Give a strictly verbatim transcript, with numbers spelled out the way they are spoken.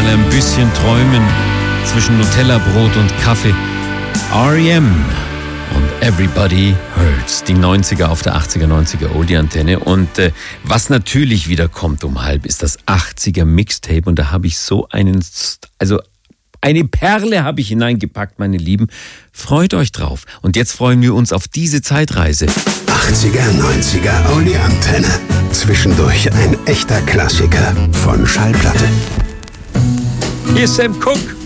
mal ein bisschen träumen zwischen Nutella-Brot und Kaffee. R E M und Everybody Hurts. Die neunziger auf der achtziger, neunziger Oldie-Antenne. Und äh, was natürlich wieder kommt um halb, ist das achtziger Mixtape. Und da habe ich so einen, also eine Perle habe ich hineingepackt, meine Lieben. Freut euch drauf. Und jetzt freuen wir uns auf diese Zeitreise. achtziger, neunziger Oldie-Antenne. Zwischendurch ein echter Klassiker von Schallplatte. Hier ist Sam Cooke.